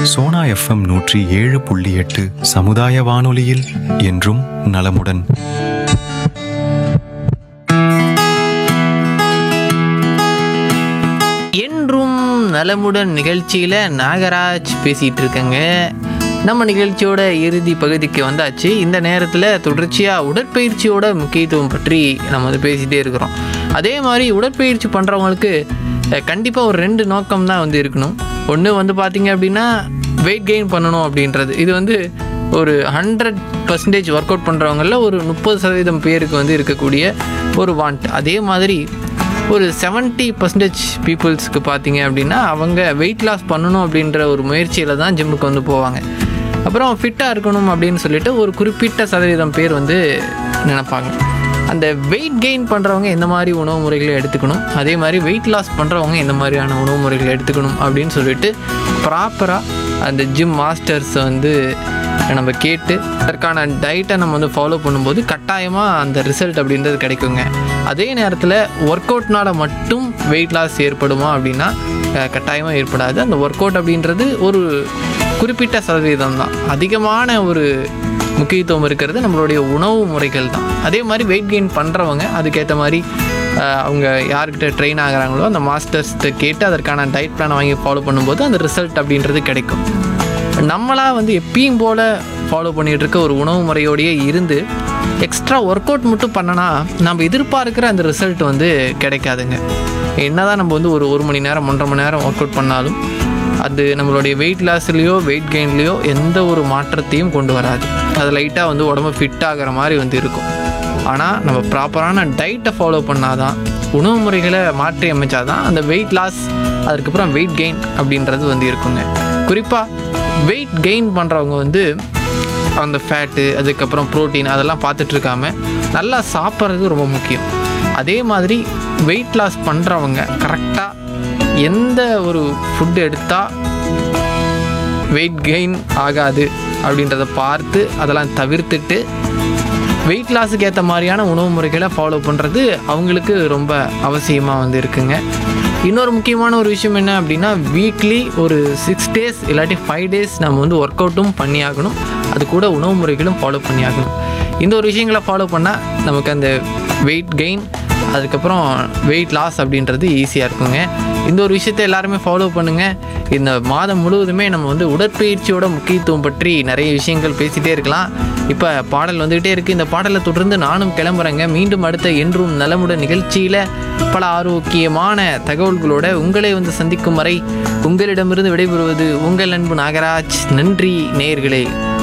Sona FM 107.8 சமுதாய வானொலியில் என்றும் நலமுடன். என்றும் நலமுடன் நிகழ்ச்சியில் நாகராஜ் பேசிகிட்டு இருக்கேங்க. நம்ம நிகழ்ச்சியோட இறுதி பகுதிக்கு வந்தாச்சு. இந்த நேரத்தில் தொடர்ச்சியாக உடற்பயிற்சியோட முக்கியத்துவம் பற்றி நம்ம வந்து பேசிகிட்டே இருக்கிறோம். அதே மாதிரி உடற்பயிற்சி பண்ணுறவங்களுக்கு கண்டிப்பாக ஒரு 2 நோக்கம் தான் வந்து இருக்கணும். ஒன்று வந்து பார்த்திங்க அப்படின்னா வெயிட் கெயின் பண்ணணும் அப்படின்றது. இது வந்து ஒரு 100% ஒர்க் அவுட் பண்ணுறவங்களில் ஒரு 30% பேருக்கு வந்து இருக்கக்கூடிய ஒரு வாண்ட். அதே மாதிரி ஒரு 70% பீப்புள்ஸ்க்கு பார்த்தீங்க அப்படின்னா அவங்க வெயிட் லாஸ் பண்ணணும் அப்படின்ற ஒரு முயற்சியில் தான் ஜிம்முக்கு வந்து போவாங்க. அப்புறம் ஃபிட்டாக இருக்கணும் அப்படின்னு சொல்லிட்டு ஒரு குறிப்பிட்ட சதவீதம் பேர் வந்து நினைப்பாங்க. அந்த வெயிட் கெயின் பண்ணுறவங்க எந்த மாதிரி உணவு முறைகளை எடுத்துக்கணும், அதே மாதிரி வெயிட் லாஸ் பண்ணுறவங்க எந்த மாதிரியான உணவு முறைகளை எடுத்துக்கணும் அப்படின்னு சொல்லிட்டு ப்ராப்பராக அந்த ஜிம் மாஸ்டர்ஸ் வந்து நம்ம கேட்டு அதற்கான டயட்டை நம்ம வந்து ஃபாலோ பண்ணும்போது கட்டாயமாக அந்த ரிசல்ட் அப்படின்றது கிடைக்குங்க. அதே நேரத்தில் ஒர்க் அவுட்னால் மட்டும் வெயிட் லாஸ் ஏற்படுமா அப்படின்னா கட்டாயமாக ஏற்படாது. அந்த ஒர்க் அவுட் அப்படின்றது ஒரு குறிப்பிட்ட சதவீதம் தான். அதிகமான ஒரு முக்கியத்துவம் இருக்கிறது நம்மளுடைய உணவு முறைகள் தான். அதே மாதிரி வெயிட் கெயின் பண்ணுறவங்க அதுக்கேற்ற மாதிரி அவங்க யார்கிட்ட ட்ரெயின் ஆகிறாங்களோ அந்த மாஸ்டர்ஸ்கிட்ட கேட்டு அதற்கான டயட் பிளானை வாங்கி ஃபாலோ பண்ணும்போது அந்த ரிசல்ட் அப்படின்றது கிடைக்கும். நம்மளாக வந்து எப்பயும் போல் ஃபாலோ பண்ணிகிட்டு இருக்க ஒரு உணவு முறையோடையே இருந்து எக்ஸ்ட்ரா ஒர்க் அவுட் மட்டும் பண்ணனா நம்ம எதிர்பார்க்குற அந்த ரிசல்ட் வந்து கிடைக்காதுங்க. என்ன தான் நம்ம வந்து ஒரு மணி நேரம் 1.5 மணி நேரம் ஒர்க் அவுட் பண்ணாலும் அது நம்மளுடைய வெயிட் லாஸ்லேயோ வெயிட் கெயின்லேயோ எந்த ஒரு மாற்றத்தையும் கொண்டு வராது. அது லைட்டாக வந்து உடம்பு ஃபிட் ஆகிற மாதிரி வந்து இருக்கும். ஆனால் நம்ம ப்ராப்பரான டயட்டை ஃபாலோ பண்ணாதான், உணவு முறைகளை மாற்றி அமைச்சாதான் அந்த வெயிட் லாஸ் அதுக்கப்புறம் வெயிட் கெயின் அப்படின்றது வந்து இருக்குங்க. குறிப்பாக வெயிட் கெயின் பண்ணுறவங்க வந்து அந்த ஃபேட்டு அதுக்கப்புறம் ப்ரோட்டீன் அதெல்லாம் பார்த்துட்ருக்காம நல்லா சாப்பிட்றது ரொம்ப முக்கியம். அதே மாதிரி வெயிட் லாஸ் பண்ணுறவங்க கரெக்டாக எந்த ஒரு ஃபுட்டு எடுத்தால் வெயிட் கெயின் ஆகாது அப்படின்றத பார்த்து அதெல்லாம் தவிர்த்துட்டு வெயிட் லாஸுக்கு ஏற்ற மாதிரியான உணவு முறைகளை ஃபாலோ பண்ணுறது அவங்களுக்கு ரொம்ப அவசியமாக வந்து இருக்குங்க. இன்னொரு முக்கியமான ஒரு விஷயம் என்ன அப்படின்னா வீக்லி ஒரு 6 days இல்லாட்டி 5 days நம்ம வந்து ஒர்க் அவுட்டும் பண்ணியாகணும். அது கூட உணவு முறைகளும் ஃபாலோ பண்ணியாகணும். இந்த ஒரு விஷயங்களை ஃபாலோ பண்ணால் நமக்கு அந்த வெயிட் கெயின் அதுக்கப்புறம் வெயிட் லாஸ் அப்படின்றது ஈஸியாக இருக்குங்க. இந்த ஒரு விஷயத்தை எல்லாருமே ஃபாலோ பண்ணுங்கள். இந்த மாதம் முழுவதுமே நம்ம வந்து உடற்பயிற்சியோட முக்கியத்துவம் பற்றி நிறைய விஷயங்கள் பேசிகிட்டே இருக்கலாம். இப்போ பாடல் வந்துக்கிட்டே இருக்குது. இந்த பாடலை தொடர்ந்து நானும் கிளம்புறேங்க. மீண்டும் அடுத்த என்றும் நலமுடன் நிகழ்ச்சியில் பல ஆரோக்கியமான தகவல்களோட உங்களை வந்து சந்திக்கும் வரை உங்களிடமிருந்து விடைபெறுவது உங்கள் அன்பு நாகராஜ். நன்றி நேயர்களே.